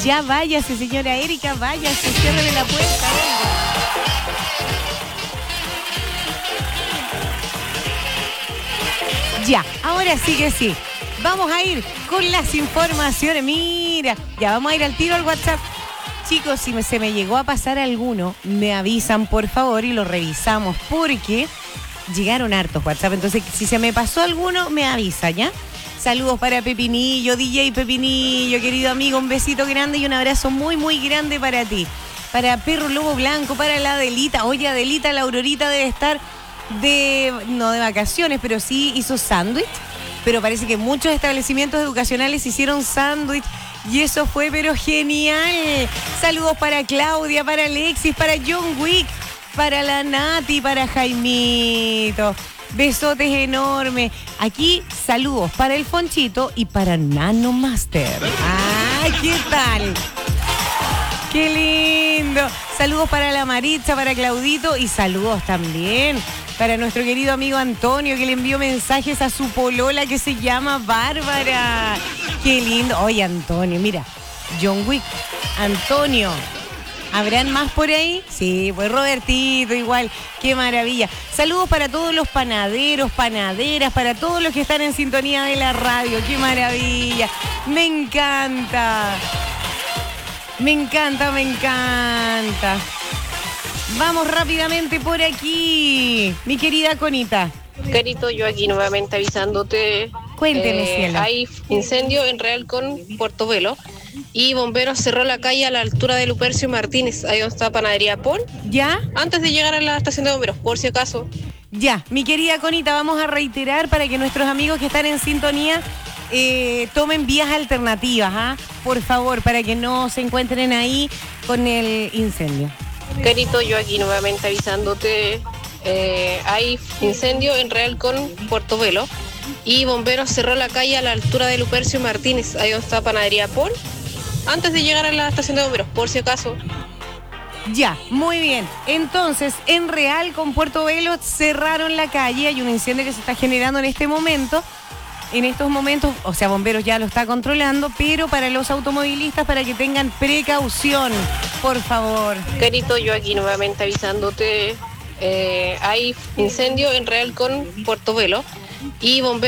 Ya váyase, señora Erika, váyase, ciérrele la puerta. Venga. Ya, ahora sí que sí. Vamos a ir con las informaciones. Mira, ya vamos a ir al tiro al WhatsApp. Chicos, si se me llegó a pasar alguno, me avisan por favor y lo revisamos porque llegaron hartos WhatsApp. Entonces, si se me pasó alguno, me avisa, ¿ya? Saludos para Pepinillo, DJ Pepinillo, querido amigo, un besito grande y un abrazo muy, muy grande para ti. Para Perro Lobo Blanco, para la Adelita. Oye, Adelita, la Aurorita debe estar no de vacaciones, pero sí hizo sándwich. Pero parece que muchos establecimientos educacionales hicieron sándwich y eso fue pero genial. Saludos para Claudia, para Alexis, para John Wick, para la Nati, para Jaimito. Besotes enormes. Aquí saludos para el Fonchito y para Nano Master. ¡Ay, qué tal! ¡Qué lindo! Saludos para la Maritza, para Claudito y saludos también para nuestro querido amigo Antonio, que le envió mensajes a su polola que se llama Bárbara. ¡Qué lindo! Oye, Antonio, mira, John Wick, Antonio. ¿Habrán más por ahí? Sí, pues Robertito igual, qué maravilla. Saludos para todos los panaderos, panaderas, para todos los que están en sintonía de la radio, qué maravilla. Me encanta. Me encanta, me encanta. Vamos rápidamente por aquí, mi querida Conita. Carito, yo aquí nuevamente avisándote. Cuénteme, cielo. Hay incendio en Real con Puerto Velo y bomberos cerró la calle a la altura de Lupercio Martínez, ahí donde está Panadería Paul. ¿Ya? Antes de llegar a la estación de bomberos, por si acaso. Ya, mi querida Conita, vamos a reiterar para que nuestros amigos que están en sintonía tomen vías alternativas, ¿ah? Por favor, para que no se encuentren ahí con el incendio. Carito, yo aquí nuevamente avisándote. Hay incendio en Real con Puerto Velo y bomberos cerró la calle a la altura de Lupercio Martínez, ahí donde está Panadería Paul. Antes de llegar a la estación de bomberos, por si acaso. Ya, muy bien. Entonces, en Real con Puerto Velo cerraron la calle. Hay un incendio que se está generando en este momento. En estos momentos, o sea, bomberos ya lo está controlando, pero para los automovilistas, para que tengan precaución, por favor. Carito, yo aquí nuevamente avisándote. Hay incendio en Real con Puerto Velo y bomberos